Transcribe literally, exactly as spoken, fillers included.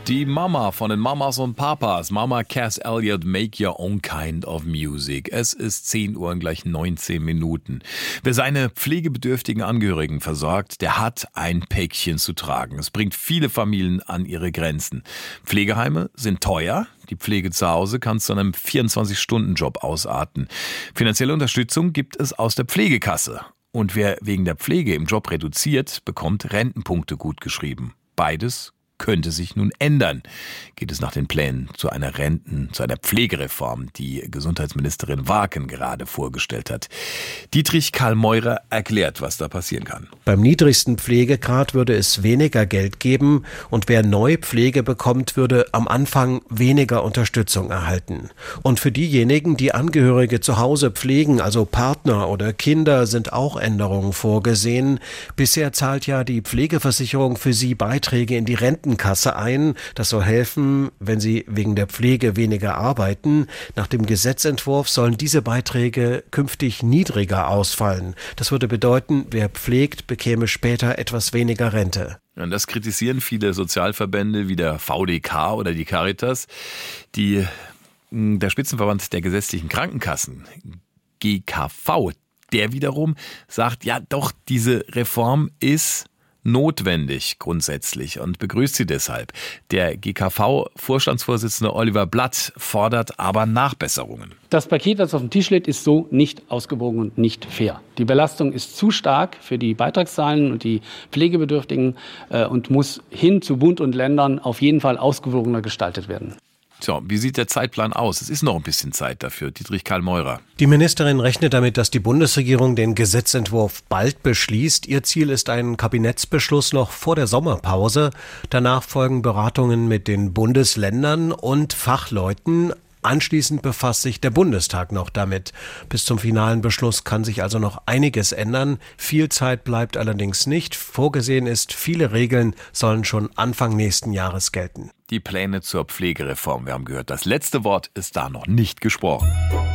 Die Mama von den Mamas und Papas, Mama Cass Elliot, Make Your Own Kind of Music. Es ist zehn Uhr und gleich neunzehn Minuten. Wer seine pflegebedürftigen Angehörigen versorgt, der hat ein Päckchen zu tragen. Es bringt viele Familien an ihre Grenzen. Pflegeheime sind teuer. Die Pflege zu Hause kann zu einem vierundzwanzig-Stunden-Job ausarten. Finanzielle Unterstützung gibt es aus der Pflegekasse. Und wer wegen der Pflege im Job reduziert, bekommt Rentenpunkte gutgeschrieben. Beides könnte sich nun ändern. Geht es nach den Plänen zu einer Renten-, zu einer Pflegereform, die Gesundheitsministerin Warken gerade vorgestellt hat. Dietrich Karl Meurer erklärt, was da passieren kann. Beim niedrigsten Pflegegrad würde es weniger Geld geben und wer neu Pflege bekommt, würde am Anfang weniger Unterstützung erhalten. Und für diejenigen, die Angehörige zu Hause pflegen, also Partner oder Kinder, sind auch Änderungen vorgesehen. Bisher zahlt ja die Pflegeversicherung für sie Beiträge in die Renten Kasse ein. Das soll helfen, wenn sie wegen der Pflege weniger arbeiten. Nach dem Gesetzentwurf sollen diese Beiträge künftig niedriger ausfallen. Das würde bedeuten, wer pflegt, bekäme später etwas weniger Rente. Und das kritisieren viele Sozialverbände wie der V D K oder die Caritas. Die, der Spitzenverband der gesetzlichen Krankenkassen, G K V, der wiederum sagt, ja doch, diese Reform ist notwendig grundsätzlich und begrüßt sie deshalb. Der G K V-Vorstandsvorsitzende Oliver Blatt fordert aber Nachbesserungen. Das Paket, das auf dem Tisch liegt, ist so nicht ausgewogen und nicht fair. Die Belastung ist zu stark für die Beitragszahlen und die Pflegebedürftigen äh, und muss hin zu Bund und Ländern auf jeden Fall ausgewogener gestaltet werden. So, wie sieht der Zeitplan aus? Es ist noch ein bisschen Zeit dafür. Dietrich Karl Meurer. Die Ministerin rechnet damit, dass die Bundesregierung den Gesetzentwurf bald beschließt. Ihr Ziel ist ein Kabinettsbeschluss noch vor der Sommerpause. Danach folgen Beratungen mit den Bundesländern und Fachleuten. Anschließend befasst sich der Bundestag noch damit. Bis zum finalen Beschluss kann sich also noch einiges ändern. Viel Zeit bleibt allerdings nicht. Vorgesehen ist, viele Regeln sollen schon Anfang nächsten Jahres gelten. Die Pläne zur Pflegereform, wir haben gehört, das letzte Wort ist da noch nicht gesprochen.